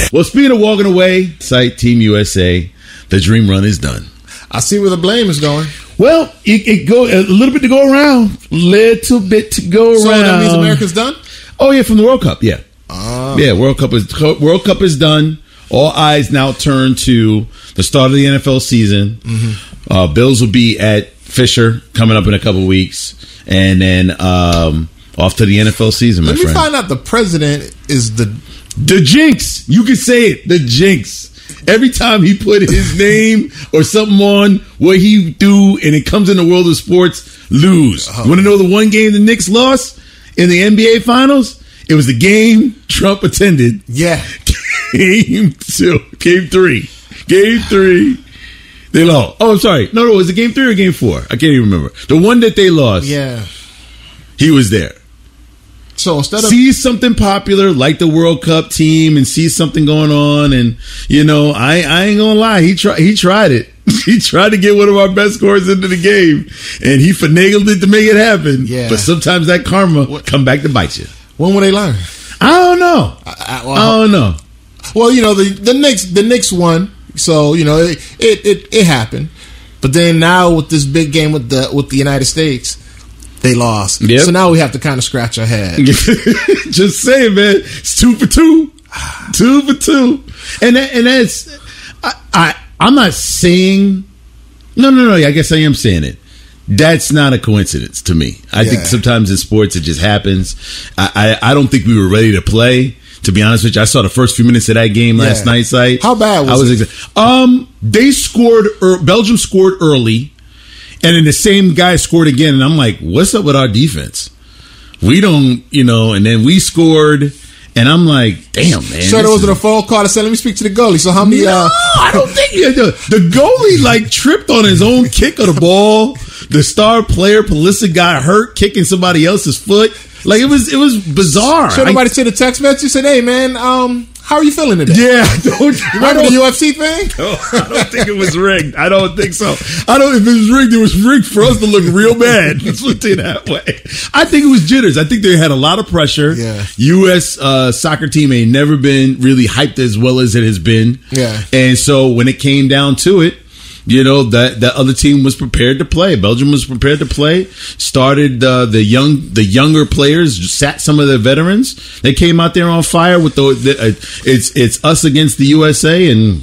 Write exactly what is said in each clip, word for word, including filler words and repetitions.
Well, speaking of walking away, site Team U S A, the dream run is done. I see where the blame is going. Well, it, it go a little bit to go around, little bit to go around. So that means America's done? Oh yeah, from the World Cup, yeah, uh. yeah. World Cup is World Cup is done. All eyes now turn to the start of the N F L season. Mm-hmm. Uh, Bills will be at Fisher coming up in a couple weeks, and then um, off to the N F L season. My Let me friend. find out the president is the the jinx. You can say it, the jinx. Every time he put his name or something on what he do, and it comes in the world of sports, lose. Oh. You want to know the one game the Knicks lost in the N B A Finals? It was the game Trump attended. Yeah. Game two. Game three. Game three. They lost. Oh, I'm sorry. No, no, was it game three or game four? I can't even remember. The one that they lost. Yeah. He was there. So instead of see something popular like the World Cup team and see something going on, and you know, I I ain't gonna lie, he tried he tried it. He tried to get one of our best scorers into the game, and he finagled it to make it happen. Yeah. But sometimes that karma what? come back to bite you. When will they learn? I don't know. I, I, well, I don't know. Well, you know, the the Knicks the Knicks won, so you know it it it, it happened. But then now with this big game with the with the United States, they lost. Yep. So now we have to kind of scratch our head. Just saying, man. It's two for two. Two for two. And that, and that's I, I I'm not saying no no no, I guess I am saying it. That's not a coincidence to me. I yeah. think sometimes in sports it just happens. I, I I don't think we were ready to play. To be honest with you, I saw the first few minutes of that game last yeah. night. Site. How bad was, I was it? Exa- um, they scored. Er, Belgium scored early, and then the same guy scored again. And I'm like, what's up with our defense? We don't, you know. And then we scored, and I'm like, damn, man. Sure, there wasn't a phone call to say, let me speak to the goalie. So how many? No, uh, I don't think the, the goalie like tripped on his own kick of the ball. The star player, Pulisic, got hurt kicking somebody else's foot. Like it was, it was bizarre. So nobody sent a text message said, "Hey man, um, how are you feeling today?" Yeah, don't, remember the U F C thing? No, I don't think it was rigged. I don't think so. I don't. If it was rigged, it was rigged for us to look real bad. Let's put it that way. I think it was jitters. I think they had a lot of pressure. Yeah. U S uh, soccer team ain't never been really hyped as well as it has been. Yeah. And so when it came down to it, you know, that that other team was prepared to play. Belgium was prepared to play. Started uh, the young, the younger players, sat some of the veterans. They came out there on fire with the. the uh, it's it's us against the U S A. And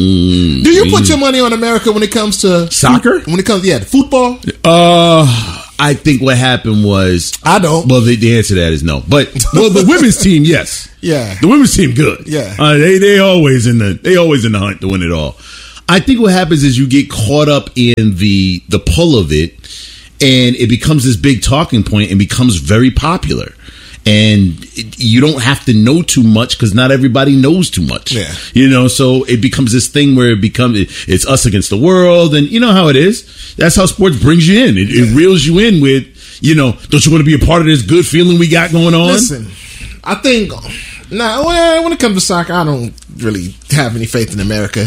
mm, do you put your money on America when it comes to soccer? When it comes, yeah, football. Uh, I think what happened was I don't. Well, the, the answer to that is no. But well, the women's team, yes, yeah, the women's team, good. Yeah, uh, they they always in the they always in the hunt to win it all. I think what happens is you get caught up in the the pull of it, and it becomes this big talking point and becomes very popular. And it, you don't have to know too much because not everybody knows too much. Yeah. You know, so it becomes this thing where it becomes it, it's us against the world, and you know how it is. That's how sports brings you in. It, yeah. it reels you in with, you know, don't you want to be a part of this good feeling we got going on? Listen, I think. Nah, when it comes to soccer, I don't really have any faith in America.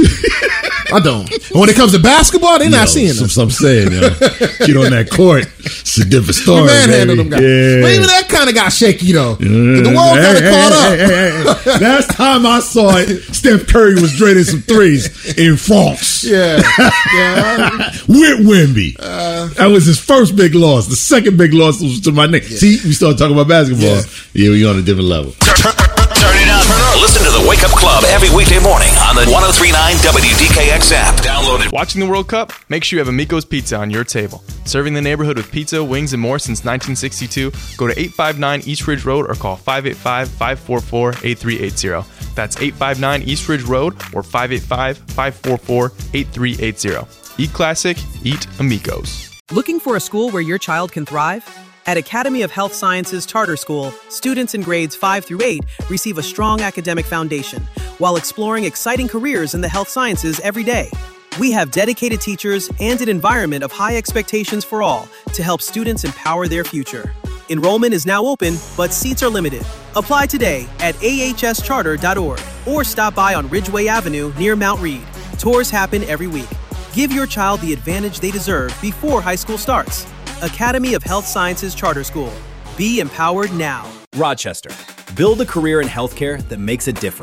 I don't. When it comes to basketball, they're not no, seeing them. So I'm saying, yo, get on that court, it's a different story. Manhandle them guys. Yeah. But even that kind of got shaky, though. Yeah. The world got hey, caught hey, up. Hey, hey, hey. Last time I saw it, Steph Curry was draining some threes in France. Yeah. yeah. With Wemby. Uh, that was his first big loss. The second big loss was to my Knicks. Yeah. See, we started talking about basketball. Yeah, yeah we're on a different level. Turn it up. Listen to the Wake Up Club every weekday morning on the one oh three point nine W D K X app. Download it. Watching the World Cup? Make sure you have Amico's Pizza on your table. Serving the neighborhood with pizza, wings, and more since nineteen sixty-two, go to eight five nine East Ridge Road or call five eight five, five four four, eight three eight zero. That's eight five nine East Ridge Road or five eight five, five four four, eight three eight zero. Eat classic, eat Amico's. Looking for a school where your child can thrive? At Academy of Health Sciences Charter School, students in grades five through eight receive a strong academic foundation while exploring exciting careers in the health sciences every day. We have dedicated teachers and an environment of high expectations for all to help students empower their future. Enrollment is now open, but seats are limited. Apply today at a h s charter dot org or stop by on Ridgeway Avenue near Mount Reed. Tours happen every week. Give your child the advantage they deserve before high school starts. Academy of Health Sciences Charter School. Be empowered now. Rochester. Build a career in healthcare that makes a difference.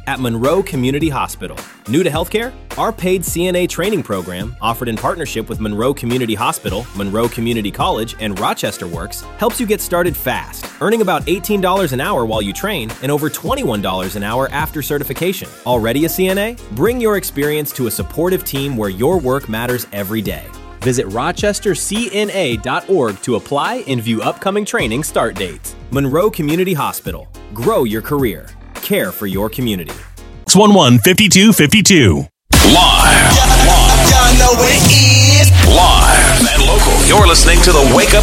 at Monroe Community Hospital. New to healthcare? Our paid C N A training program, offered in partnership with Monroe Community Hospital, Monroe Community College, and Rochester Works, helps you get started fast, earning about eighteen dollars an hour while you train and over twenty-one dollars an hour after certification. Already a C N A? Bring your experience to a supportive team where your work matters every day. Visit rochester c n a dot org to apply and view upcoming training start dates. Monroe Community Hospital. Grow your career. Care for your community. six one one, five two five two. Live. Live. Live and local. You're listening to the Wake Up